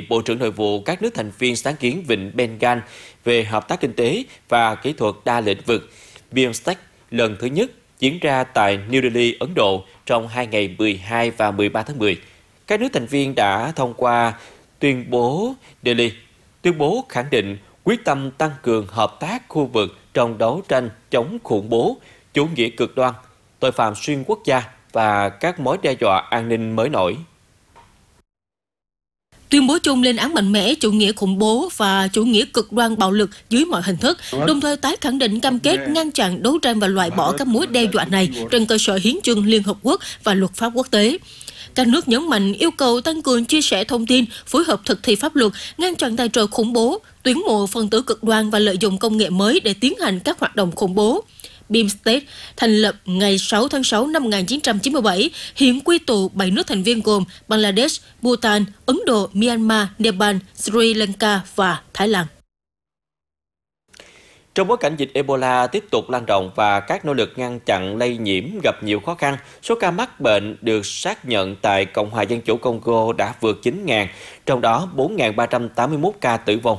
Bộ trưởng Nội vụ các nước thành viên sáng kiến Vịnh Bengal về hợp tác kinh tế và kỹ thuật đa lĩnh vực BIMSTEC lần thứ nhất diễn ra tại New Delhi, Ấn Độ trong 2 ngày 12 và 13 tháng 10. Các nước thành viên đã thông qua tuyên bố Delhi, tuyên bố khẳng định quyết tâm tăng cường hợp tác khu vực trong đấu tranh chống khủng bố, chủ nghĩa cực đoan, tội phạm xuyên quốc gia và các mối đe dọa an ninh mới nổi. Tuyên bố chung lên án mạnh mẽ chủ nghĩa khủng bố và chủ nghĩa cực đoan bạo lực dưới mọi hình thức, đồng thời tái khẳng định cam kết ngăn chặn, đấu tranh và loại bỏ các mối đe dọa này trên cơ sở hiến chương Liên Hợp Quốc và luật pháp quốc tế. Các nước nhấn mạnh yêu cầu tăng cường chia sẻ thông tin, phối hợp thực thi pháp luật, ngăn chặn tài trợ khủng bố, tuyển mộ phần tử cực đoan và lợi dụng công nghệ mới để tiến hành các hoạt động khủng bố. BIMSTEC thành lập ngày 6 tháng 6 năm 1997, hiện quy tụ 7 nước thành viên gồm Bangladesh, Bhutan, Ấn Độ, Myanmar, Nepal, Sri Lanka và Thái Lan. Trong bối cảnh dịch Ebola tiếp tục lan rộng và các nỗ lực ngăn chặn lây nhiễm gặp nhiều khó khăn, số ca mắc bệnh được xác nhận tại Cộng hòa Dân chủ Congo đã vượt 9.000, trong đó 4.381 ca tử vong.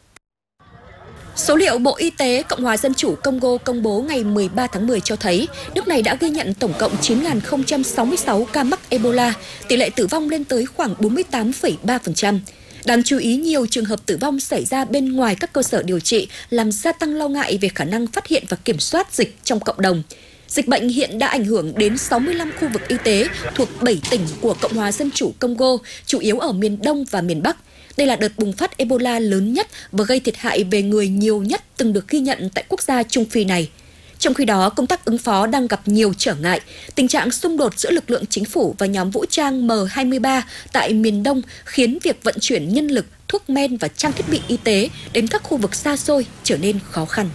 Số liệu Bộ Y tế Cộng hòa Dân chủ Congo công bố ngày 13 tháng 10 cho thấy nước này đã ghi nhận tổng cộng 9.066 ca mắc Ebola, tỷ lệ tử vong lên tới khoảng 48,3%. Đáng chú ý, nhiều trường hợp tử vong xảy ra bên ngoài các cơ sở điều trị, làm gia tăng lo ngại về khả năng phát hiện và kiểm soát dịch trong cộng đồng. Dịch bệnh hiện đã ảnh hưởng đến 65 khu vực y tế thuộc 7 tỉnh của Cộng hòa Dân chủ Congo, chủ yếu ở miền Đông và miền Bắc. Đây là đợt bùng phát Ebola lớn nhất và gây thiệt hại về người nhiều nhất từng được ghi nhận tại quốc gia Trung Phi này. Trong khi đó, công tác ứng phó đang gặp nhiều trở ngại. Tình trạng xung đột giữa lực lượng chính phủ và nhóm vũ trang M23 tại miền Đông khiến việc vận chuyển nhân lực, thuốc men và trang thiết bị y tế đến các khu vực xa xôi trở nên khó khăn.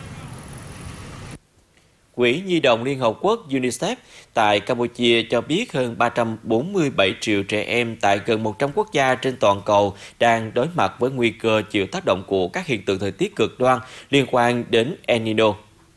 Quỹ Nhi đồng Liên Hợp Quốc UNICEF tại Campuchia cho biết hơn 347 triệu trẻ em tại gần 100 quốc gia trên toàn cầu đang đối mặt với nguy cơ chịu tác động của các hiện tượng thời tiết cực đoan liên quan đến El Nino.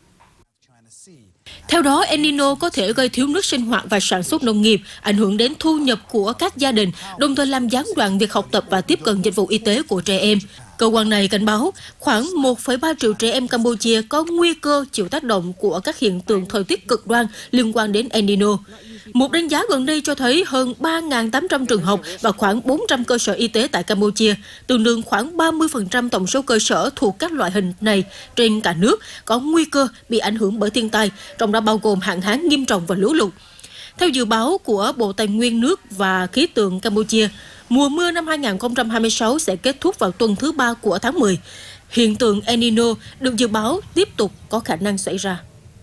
Theo đó, El Nino có thể gây thiếu nước sinh hoạt và sản xuất nông nghiệp, ảnh hưởng đến thu nhập của các gia đình, đồng thời làm gián đoạn việc học tập và tiếp cận dịch vụ y tế của trẻ em. Cơ quan này cảnh báo khoảng 1,3 triệu trẻ em Campuchia có nguy cơ chịu tác động của các hiện tượng thời tiết cực đoan liên quan đến El Nino. Một đánh giá gần đây cho thấy hơn 3.800 trường học và khoảng 400 cơ sở y tế tại Campuchia, tương đương khoảng 30% tổng số cơ sở thuộc các loại hình này trên cả nước, có nguy cơ bị ảnh hưởng bởi thiên tai, trong đó bao gồm hạn hán nghiêm trọng và lũ lụt. Theo dự báo của Bộ Tài nguyên nước và Khí tượng Campuchia, mùa mưa năm 2026 sẽ kết thúc vào tuần thứ 3 của tháng 10. Hiện tượng El Nino được dự báo tiếp tục có khả năng xảy ra.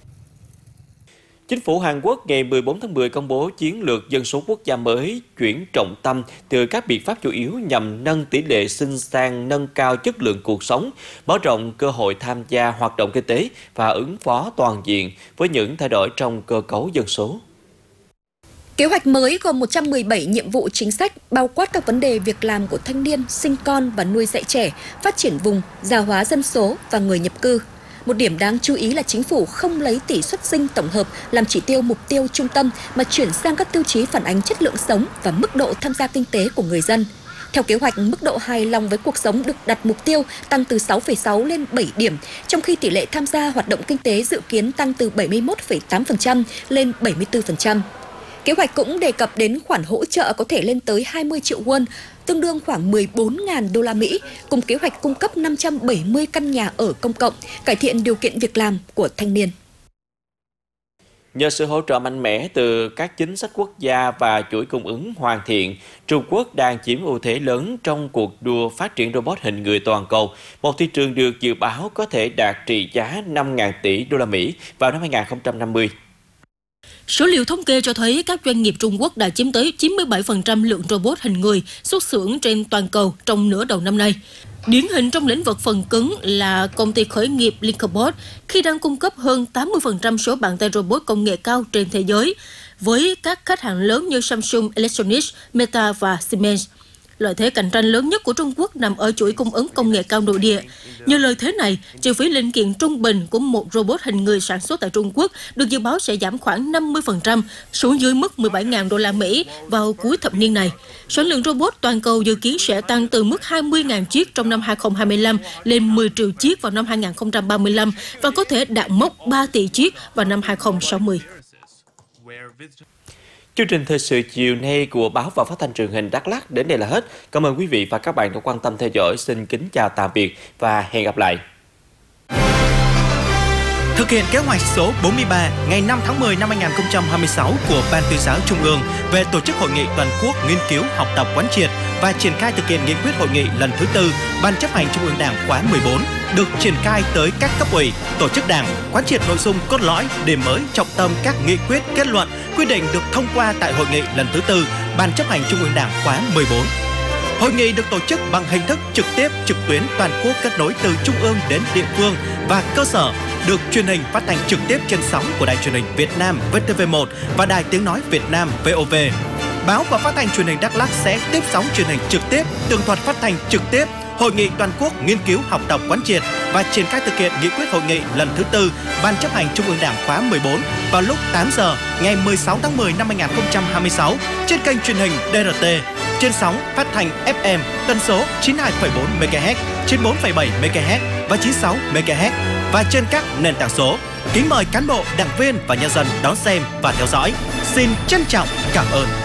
Chính phủ Hàn Quốc ngày 14 tháng 10 công bố chiến lược dân số quốc gia mới, chuyển trọng tâm từ các biện pháp chủ yếu nhằm nâng tỷ lệ sinh sang nâng cao chất lượng cuộc sống, mở rộng cơ hội tham gia hoạt động kinh tế và ứng phó toàn diện với những thay đổi trong cơ cấu dân số. Kế hoạch mới gồm 117 nhiệm vụ chính sách, bao quát các vấn đề việc làm của thanh niên, sinh con và nuôi dạy trẻ, phát triển vùng, già hóa dân số và người nhập cư. Một điểm đáng chú ý là chính phủ không lấy tỷ suất sinh tổng hợp làm chỉ tiêu mục tiêu trung tâm mà chuyển sang các tiêu chí phản ánh chất lượng sống và mức độ tham gia kinh tế của người dân. Theo kế hoạch, mức độ hài lòng với cuộc sống được đặt mục tiêu tăng từ 6,6 lên 7 điểm, trong khi tỷ lệ tham gia hoạt động kinh tế dự kiến tăng từ 71,8% lên 74%. Kế hoạch cũng đề cập đến khoản hỗ trợ có thể lên tới 20 triệu won, tương đương khoảng 14.000 đô la Mỹ, cùng kế hoạch cung cấp 570 căn nhà ở công cộng, cải thiện điều kiện việc làm của thanh niên. Nhờ sự hỗ trợ mạnh mẽ từ các chính sách quốc gia và chuỗi cung ứng hoàn thiện, Trung Quốc đang chiếm ưu thế lớn trong cuộc đua phát triển robot hình người toàn cầu, một thị trường được dự báo có thể đạt trị giá 5.000 tỷ đô la Mỹ vào năm 2050. Số liệu thống kê cho thấy các doanh nghiệp Trung Quốc đã chiếm tới 97% lượng robot hình người xuất xưởng trên toàn cầu trong nửa đầu năm nay. Điển hình trong lĩnh vực phần cứng là công ty khởi nghiệp Linkabot, khi đang cung cấp hơn 80% số bàn tay robot công nghệ cao trên thế giới, với các khách hàng lớn như Samsung Electronics, Meta và Siemens. Lợi thế cạnh tranh lớn nhất của Trung Quốc nằm ở chuỗi cung ứng công nghệ cao nội địa. Nhờ lợi thế này, chi phí linh kiện trung bình của một robot hình người sản xuất tại Trung Quốc được dự báo sẽ giảm khoảng 50% xuống dưới mức 17.000 đô la Mỹ vào cuối thập niên này. Sản lượng robot toàn cầu dự kiến sẽ tăng từ mức 20.000 chiếc trong năm 2025 lên 10 triệu chiếc vào năm 2035 và có thể đạt mốc 3 tỷ chiếc vào năm 2060. Chương trình thời sự chiều nay của báo và phát thanh truyền hình Đắk Lắk đến đây là hết. Cảm ơn quý vị và các bạn đã quan tâm theo dõi. Xin kính chào tạm biệt và hẹn gặp lại. Thực hiện kế hoạch số 43 ngày 5 tháng 10 năm 2026 của Ban Tuyên giáo Trung ương về tổ chức hội nghị toàn quốc nghiên cứu, học tập, quán triệt và triển khai thực hiện nghị quyết hội nghị lần thứ 4 Ban chấp hành Trung ương Đảng khóa 14 được triển khai tới các cấp ủy, tổ chức đảng, quán triệt nội dung cốt lõi, điểm mới, trọng tâm các nghị quyết, kết luận, quy định được thông qua tại hội nghị lần thứ 4 Ban chấp hành Trung ương Đảng khóa 14. Hội nghị được tổ chức bằng hình thức trực tiếp, trực tuyến toàn quốc kết nối từ trung ương đến địa phương và cơ sở, được truyền hình phát thanh trực tiếp trên sóng của Đài Truyền hình Việt Nam VTV1 và Đài Tiếng nói Việt Nam VOV. Báo và phát thanh truyền hình Đắk Lắk sẽ tiếp sóng truyền hình trực tiếp, tường thuật phát thanh trực tiếp Hội nghị toàn quốc nghiên cứu, học tập, quán triệt và triển khai thực hiện nghị quyết hội nghị lần thứ 4 Ban chấp hành Trung ương Đảng khóa 14 vào lúc 8 giờ ngày 16 tháng 10 năm 2026 trên kênh truyền hình DRT, trên sóng phát thanh FM tần số 92,4 MHz, 94,7 MHz và 96 MHz và trên các nền tảng số. Kính mời cán bộ, đảng viên và nhân dân đón xem và theo dõi. Xin trân trọng cảm ơn.